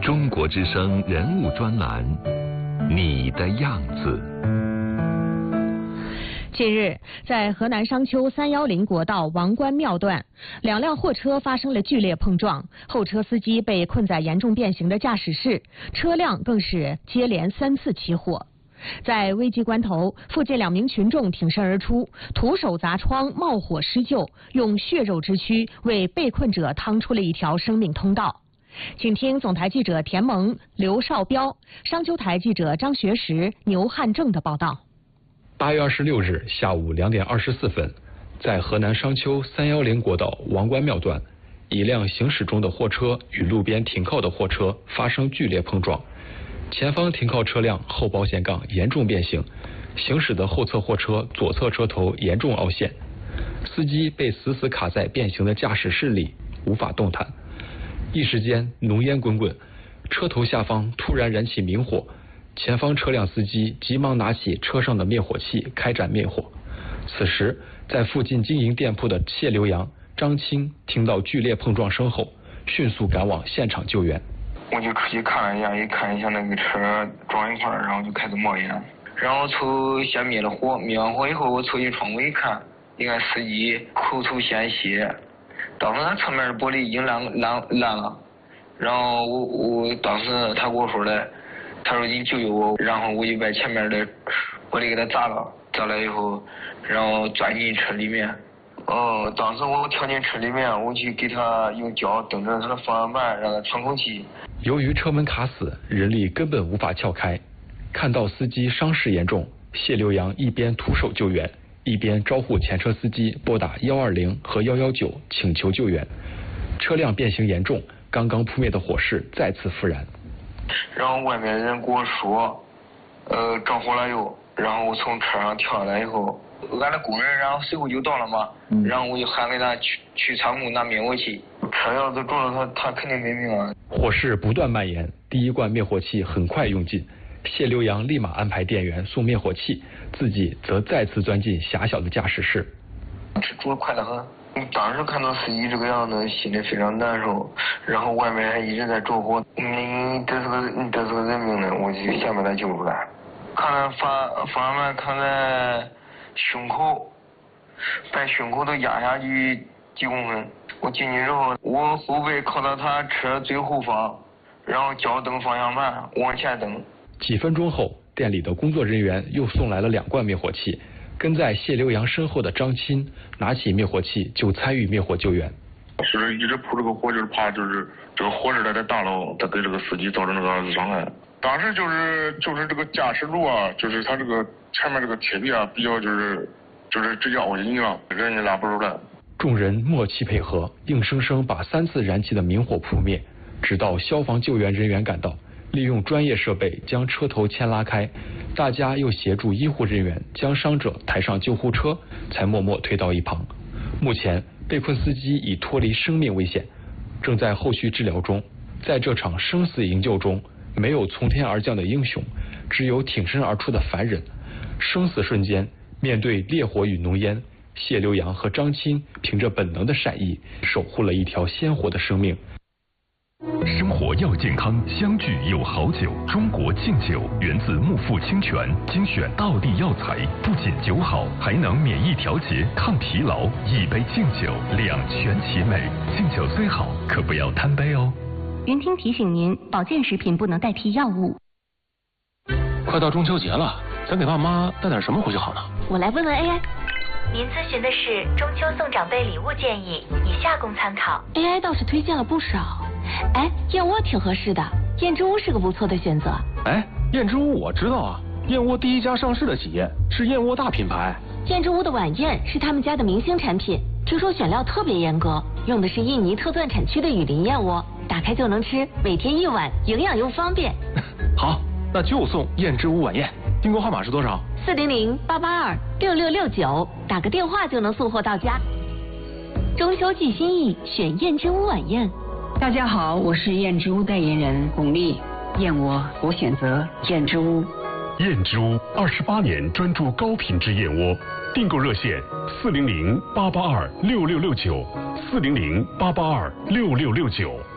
中国之声人物专栏，你的样子。 近日，在河南商丘310国道王关庙段，2辆货车发生了剧烈碰撞，后车司机被困在严重变形的驾驶室，车辆更是接连3次起火。在危急关头，附近2名群众挺身而出，徒手砸窗冒火施救，用血肉之躯为被困者趟出了一条生命通道。请听总台记者田萌、刘少彪、商丘台记者张学实、牛汉正的报道。 8月26日下午2点24分，在河南商丘310国道王关庙段，一辆行驶中的货车与路边停靠的货车发生剧烈碰撞，前方停靠车辆后保险杠严重变形，行驶的后侧货车左侧车头严重凹陷，司机被死死卡在变形的驾驶室里，无法动弹。一时间浓烟滚滚，车头下方突然燃起明火，前方车辆司机急忙拿起车上的灭火器开展灭火。此时在附近经营店铺的谢留洋、张青听到剧烈碰撞声后，迅速赶往现场救援。 我就出去看了一下那个车撞一块，然后就开始冒烟，然后先灭了火，灭完火以后我凑近窗户一看，一看司机口吐鲜血，当时他侧面的玻璃已经烂了，然后我当时他跟我说的，他说你救救我，然后我就把前面的玻璃给他砸了以后，然后钻进车里面。当时我跳进车里面，我去给他用脚蹬着他的方向盘，让他喘口气。 由于车门卡死，人力根本无法撬开。看到司机伤势严重，谢留洋一边徒手救援，一边招呼前车司机拨打120和119请求救援。车辆变形严重，刚刚扑灭的火势再次复燃。 然后外面人跟我说，着火了又，然后我从车上跳下来以后，俺的工人然后随后就到了嘛，然后我就喊给他去仓库拿灭火器。车要是着了他肯定没命啊。 火势不断蔓延，第一罐灭火器很快用尽，谢留洋立马安排店员送灭火器，自己则再次钻进狭小的驾驶室。 这煮得快得很，当时看到司机这个样子，心里非常难受，然后外面还一直在着火，你这是个人命呢，我就想把他救出来。看方向盘看在胸口，把胸口都压下去几公分。我进去之后，我后背靠到他车最后方，然后脚蹬方向盘往前蹬。 几分钟后，店里的工作人员又送来了2罐灭火器。跟在谢留洋身后的张青拿起灭火器就参与灭火救援。 是一直扑这个火，就是怕就是这个火势在这大了，它给这个司机造成这个2次伤害。当时就是这个驾驶路啊，就是他这个前面这个铁皮啊，比较就是直接凹进去了，人也拉不出来。 众人默契配合，硬生生把3次燃起的明火扑灭。直到消防救援人员赶到，利用专业设备将车头牵拉开，大家又协助医护人员将伤者抬上救护车，才默默推到一旁。目前被困司机已脱离生命危险，正在后续治疗中。在这场生死营救中，没有从天而降的英雄，只有挺身而出的凡人。生死瞬间，面对烈火与浓烟，谢留洋和张青凭着本能的善意，守护了一条鲜活的生命。 生活要健康，相聚有好酒。中国敬酒源自木富清泉，精选道地药材，不仅酒好，还能免疫调节、抗疲劳。一杯敬酒，两全其美。敬酒虽好，可不要贪杯哦。 云听提醒您，保健食品不能代替药物。 快到中秋节了，咱给爸妈带点什么回去好呢？ 我来问问 AI。 您咨询的是中秋送长辈礼物建议，以下供参考。 AI 倒是推荐了不少。哎，燕窝挺合适的，燕之屋是个不错的选择。 哎，燕之屋我知道啊，燕窝第一家上市的企业，是燕窝大品牌。 燕之屋的晚宴是他们家的明星产品，据说选料特别严格，用的是印尼特钻产区的雨林燕窝，打开就能吃，每天1碗，营养又方便。 好，那就送燕之屋晚宴。订购号码是多少 ？400-882-6669，打个电话就能送货到家。中秋寄心意，选燕之屋晚宴。 大家好，我是燕之屋代言人巩俐。燕窝我选择燕之屋。 燕之屋28年专注高品质燕窝，订购热线400-882-6669，400-882-6669。